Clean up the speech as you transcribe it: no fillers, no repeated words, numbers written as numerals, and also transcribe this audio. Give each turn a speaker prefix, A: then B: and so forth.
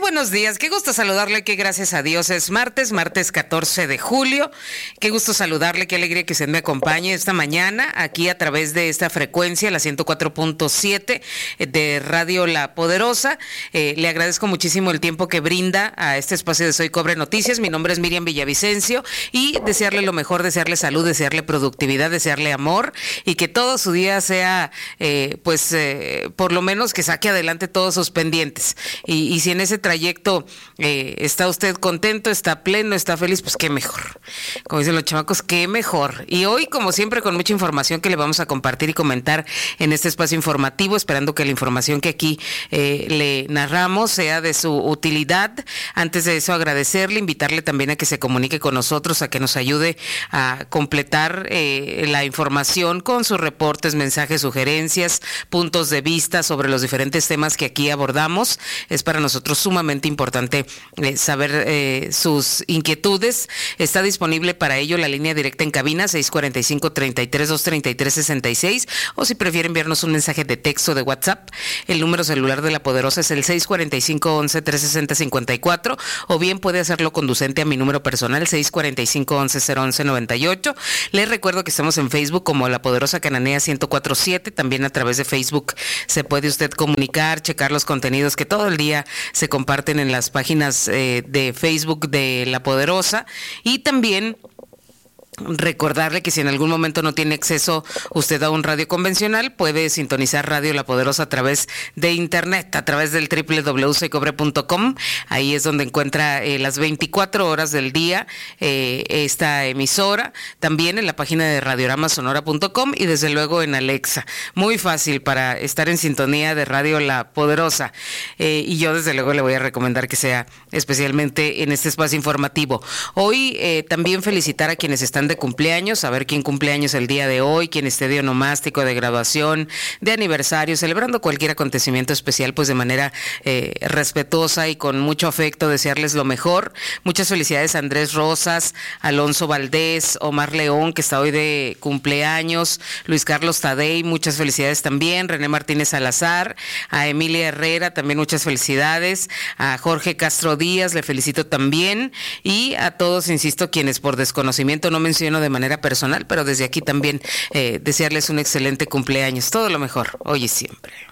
A: buenos días, qué gusto saludarle, que gracias a Dios es martes 14 de julio. Qué gusto saludarle, qué alegría que usted me acompañe esta mañana aquí a través de esta frecuencia, la 104.7 de Radio La Poderosa. Le agradezco muchísimo el tiempo que brinda a este espacio de Soy Cobre Noticias. Mi nombre es Miriam Villavicencio y desearle lo mejor, desearle salud, desearle productividad, desearle amor y que todo su día sea, por lo menos que saque adelante todos sus pendientes. Y si en ese trayecto está usted contento, está pleno, está feliz, pues qué mejor. Como dicen los chamacos, qué mejor. Y hoy, como siempre, con mucha información que le vamos a compartir y comentar en este espacio informativo, esperando que la información que aquí le narramos sea de su utilidad. Antes de eso, agradecerle, invitarle también a que se comunique con nosotros, a que nos ayude a completar la información con sus reportes, mensajes, sugerencias, puntos de vista sobre los diferentes temas que aquí abordamos. Es para nosotros sumamente importante saber sus inquietudes. Está disponible para ello la línea directa en cabina 645-33-233-66, o si prefiere enviarnos un mensaje de texto de WhatsApp, el número celular de La Poderosa es el 645-11-360-54, o bien puede hacerlo conducente a mi número personal 645-11-011-98. Les recuerdo que estamos en Facebook como La Poderosa Cananea 1047, también a través de Facebook se puede usted comunicar, checar los contenidos que todo el día se comparten en las páginas de Facebook de La Poderosa, y también recordarle que si en algún momento no tiene acceso usted a un radio convencional, puede sintonizar Radio La Poderosa a través de internet, a través del www.soycobre.com. Ahí es donde encuentra las 24 horas del día esta emisora, también en la página de radioramasonora.com y desde luego en Alexa. Muy fácil para estar en sintonía de Radio La Poderosa, y yo desde luego le voy a recomendar que sea especialmente en este espacio informativo. Hoy también felicitar a quienes están de cumpleaños, saber quién cumpleaños el día de hoy, quién esté de onomástico, de graduación, de aniversario, celebrando cualquier acontecimiento especial, pues de manera respetuosa y con mucho afecto, desearles lo mejor. Muchas felicidades a Andrés Rosas, Alonso Valdés, Omar León, que está hoy de cumpleaños, Luis Carlos Tadei, muchas felicidades también, René Martínez Salazar, a Emilia Herrera, también muchas felicidades, a Jorge Castro Díaz, le felicito también, y a todos, insisto, quienes por desconocimiento no menciono de manera personal, pero desde aquí también desearles un excelente cumpleaños. Todo lo mejor, hoy y siempre.